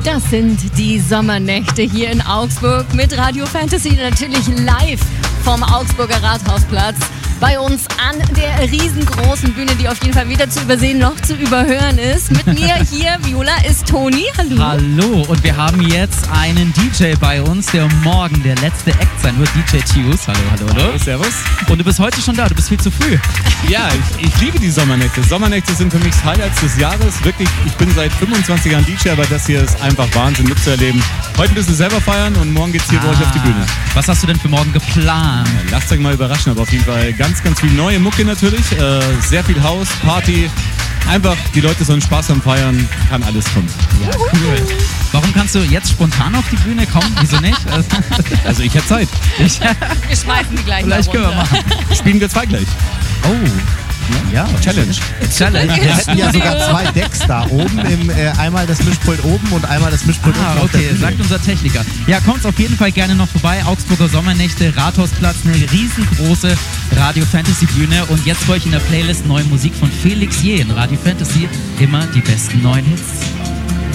Das sind die Sommernächte hier in Augsburg mit Radio Fantasy, natürlich live vom Augsburger Rathausplatz. Bei uns an der riesengroßen Bühne, die auf jeden Fall weder zu übersehen noch zu überhören ist. Mit mir hier, Viola, ist Toni. Hallo. Hallo, und wir haben jetzt einen DJ bei uns, der morgen der letzte Act sein wird, DJ Tius. Hallo, hallo, hallo. Hallo, servus. Und du bist heute schon da, du bist viel zu früh. Ja, ich liebe die Sommernächte. Sommernächte sind für mich das Highlights des Jahres. Wirklich, ich bin seit 25 Jahren DJ, aber das hier ist einfach Wahnsinn mitzuerleben. Heute ein bisschen selber feiern und morgen geht's hier bei euch auf die Bühne. Was hast du denn für morgen geplant? Lasst euch mal überraschen, aber auf jeden Fall ganz viel neue Mucke natürlich. Sehr viel Haus, Party. Einfach, die Leute sollen Spaß am Feiern, kann alles kommen. Ja, cool. Warum kannst du jetzt spontan auf die Bühne kommen? Wieso nicht? Also ich hätte Zeit. Wir schmeißen die gleich Vielleicht können wir machen. Spielen wir zwei gleich. Oh. Ja, Challenge. Wir hätten ja sogar 2 Decks da oben, einmal das Mischpult oben und einmal das Mischpult unten. Okay, sagt unser Techniker. Ja, kommt auf jeden Fall gerne noch vorbei. Augsburger Sommernächte, Rathausplatz, eine riesengroße Radio Fantasy Bühne. Und jetzt für euch in der Playlist neue Musik von Felix Jähn. Radio Fantasy, immer die besten neuen Hits.